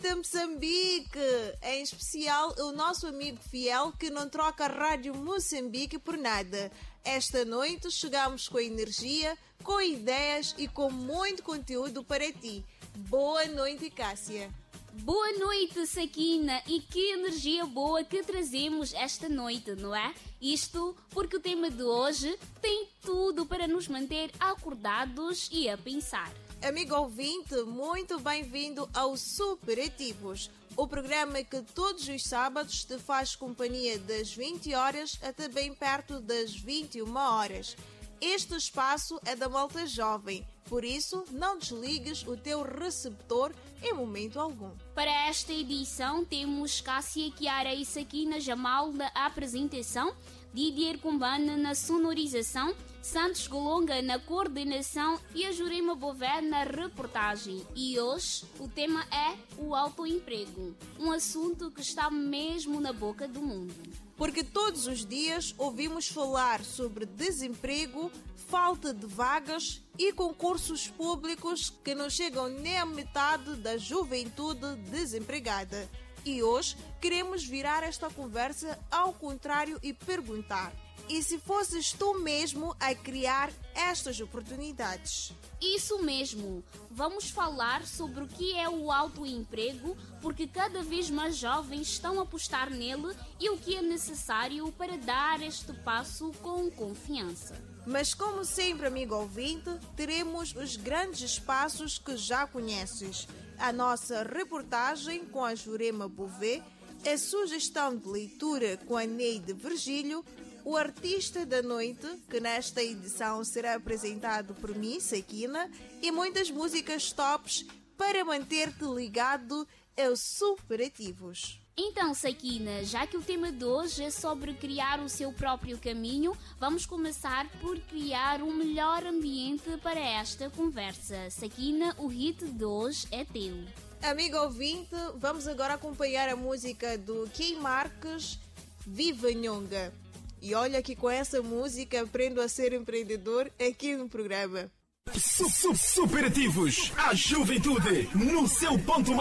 de Moçambique, em especial o nosso amigo fiel que não troca a Rádio Moçambique por nada. Esta noite chegamos com energia, com ideias e com muito conteúdo para ti. Boa noite, Cássia. Boa noite, Sakina, e que energia boa que trazemos esta noite, não é? Isto porque o tema de hoje tem tudo para nos manter acordados e a pensar. Amigo ouvinte, muito bem-vindo ao Superativos, o programa que todos os sábados te faz companhia das 20 horas até bem perto das 21 horas. Este espaço é da malta jovem, por isso não desligues o teu receptor em momento algum. Para esta edição temos Cássia, Chiara e Sakina Jamal na apresentação, Didier Kumbana na sonorização, Santos Golonga na coordenação e a Jurema Bové na reportagem. E hoje o tema é o autoemprego, um assunto que está mesmo na boca do mundo. Porque todos os dias ouvimos falar sobre desemprego, falta de vagas e concursos públicos que não chegam nem à metade da juventude desempregada. E hoje queremos virar esta conversa ao contrário e perguntar: e se fosses tu mesmo a criar estas oportunidades? Isso mesmo! Vamos falar sobre o que é o autoemprego, porque cada vez mais jovens estão a apostar nele e o que é necessário para dar este passo com confiança. Mas como sempre, amigo ouvinte, teremos os grandes espaços que já conheces. A nossa reportagem com a Jurema Bové, a sugestão de leitura com a Neide Virgílio, o artista da noite, que nesta edição será apresentado por mim, Sakina, e muitas músicas tops para manter-te ligado aos Superativos. Então, Sakina, já que o tema de hoje é sobre criar o seu próprio caminho, vamos começar por criar um melhor ambiente para esta conversa. Sakina, o hit de hoje é teu. Amigo ouvinte, vamos agora acompanhar a música do Key Marques, Viva Nhonga. E olha que com essa música aprendo a ser empreendedor aqui no programa. Superativos, a juventude no seu ponto mais